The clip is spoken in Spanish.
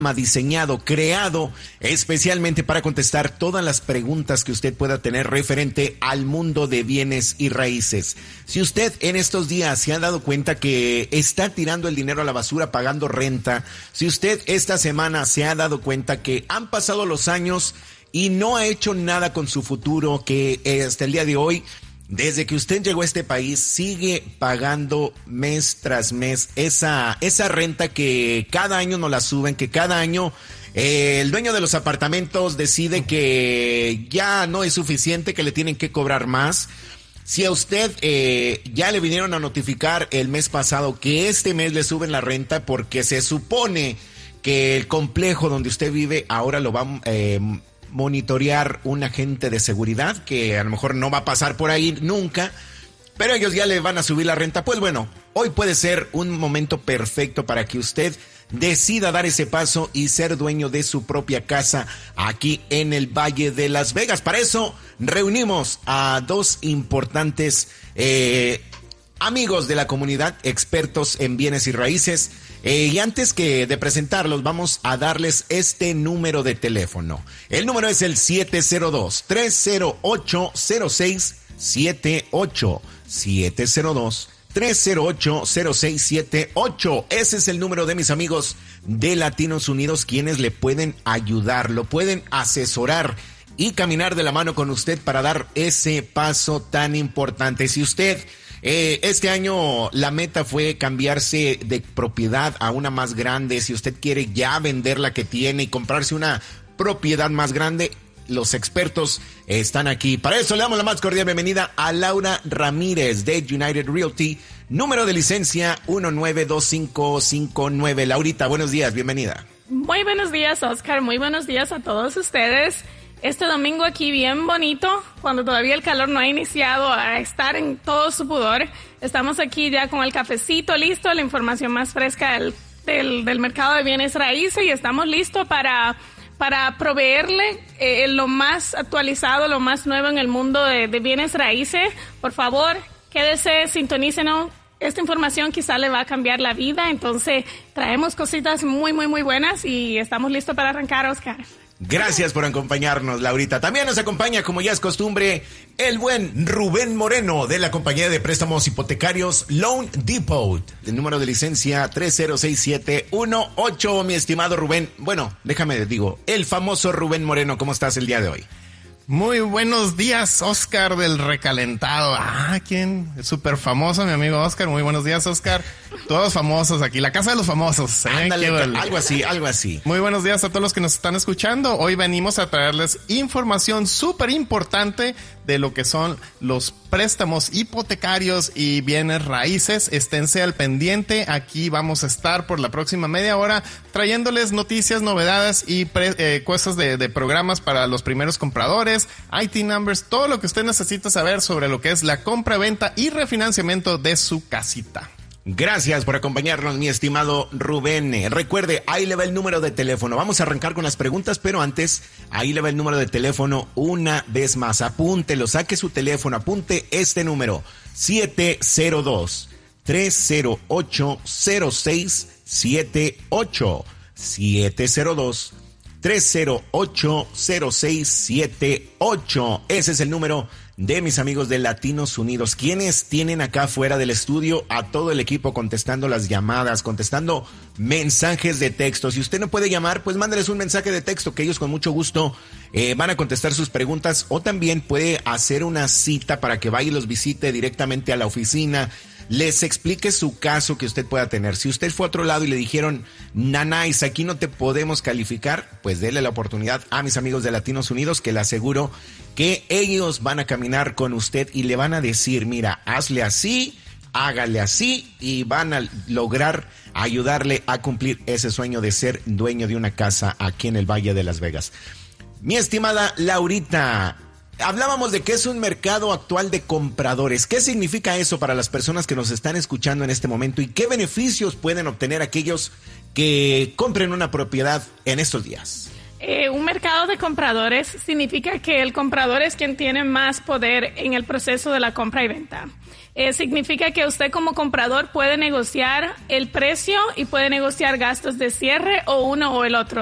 diseñado, creado especialmente para contestar todas las preguntas que usted pueda tener referente al mundo de bienes y raíces. Si usted en estos días se ha dado cuenta que está tirando el dinero a la basura pagando renta, si usted esta semana se ha dado cuenta que han pasado los años y no ha hecho nada con su futuro, que hasta el día de hoy, desde que usted llegó a este país, sigue pagando mes tras mes esa renta que cada año nos la suben, que cada año el dueño de los apartamentos decide que ya no es suficiente, que le tienen que cobrar más. Si a usted ya le vinieron a notificar el mes pasado que este mes le suben la renta porque se supone que el complejo donde usted vive ahora lo va monitorear un agente de seguridad que a lo mejor no va a pasar por ahí nunca, pero ellos ya le van a subir la renta, pues bueno, hoy puede ser un momento perfecto para que usted decida dar ese paso y ser dueño de su propia casa aquí en el Valle de Las Vegas. Para eso reunimos a dos importantes amigos de la comunidad, expertos en bienes y raíces. Y antes de presentarlos, vamos a darles este número de teléfono. El número es el 702-308-0678. 702-308-0678. Ese es el número de mis amigos de Latinos Unidos, quienes le pueden ayudar, lo pueden asesorar y caminar de la mano con usted para dar ese paso tan importante. Si usted este año la meta fue cambiarse de propiedad a una más grande, si usted quiere ya vender la que tiene y comprarse una propiedad más grande, los expertos están aquí. Para eso le damos la más cordial bienvenida a Laura Ramírez de United Realty, número de licencia 192559. Laurita, buenos días, bienvenida. Muy buenos días, Oscar, muy buenos días a todos ustedes. Este domingo aquí bien bonito, cuando todavía el calor no ha iniciado a estar en todo su pudor. Estamos aquí ya con el cafecito listo, la información más fresca del mercado de bienes raíces, y estamos listos para proveerle lo más actualizado, lo más nuevo en el mundo de bienes raíces. Por favor, quédese, sintonícenos. Esta información quizá le va a cambiar la vida, entonces traemos cositas muy, muy, muy buenas y estamos listos para arrancar, Oscar. Gracias por acompañarnos, Laurita. También nos acompaña, como ya es costumbre, el buen Rubén Moreno de la compañía de préstamos hipotecarios Loan Depot, el número de licencia 306718. Mi estimado Rubén, bueno, el famoso Rubén Moreno, ¿cómo estás el día de hoy? Muy buenos días, Oscar del Recalentado. ¿Quién? Súper famoso, mi amigo Oscar. Muy buenos días, Oscar. Todos famosos aquí, la casa de los famosos. Ándale, algo así. Muy buenos días a todos los que nos están escuchando. Hoy venimos a traerles información súper importante de lo que son los préstamos hipotecarios y bienes raíces. Esténse al pendiente. Aquí vamos a estar por la próxima media hora trayéndoles noticias, novedades y cosas de programas para los primeros compradores, IT numbers, todo lo que usted necesita saber sobre lo que es la compra, venta y refinanciamiento de su casita. Gracias por acompañarnos, mi estimado Rubén. Recuerde, ahí le va el número de teléfono. Vamos a arrancar con las preguntas, pero antes, ahí le va el número de teléfono una vez más. Apúntelo, saque su teléfono, apunte este número: 702-308-0678. 702-308-0678. Ese es el número de mis amigos de Latinos Unidos, quienes tienen acá fuera del estudio a todo el equipo contestando las llamadas, contestando mensajes de texto. Si usted no puede llamar, pues mándeles un mensaje de texto que ellos con mucho gusto van a contestar sus preguntas, o también puede hacer una cita para que vaya y los visite directamente a la oficina, les explique su caso que usted pueda tener. Si usted fue a otro lado y le dijeron, Nanáis, aquí no te podemos calificar, pues déle la oportunidad a mis amigos de Latinos Unidos, que le aseguro que ellos van a caminar con usted y le van a decir, mira, hazle así, hágale así, y van a lograr ayudarle a cumplir ese sueño de ser dueño de una casa aquí en el Valle de Las Vegas. Mi estimada Laurita, hablábamos de que es un mercado actual de compradores. ¿Qué significa eso para las personas que nos están escuchando en este momento y qué beneficios pueden obtener aquellos que compren una propiedad en estos días? Un mercado de compradores significa que el comprador es quien tiene más poder en el proceso de la compra y venta. Significa que usted como comprador puede negociar el precio y puede negociar gastos de cierre o uno o el otro.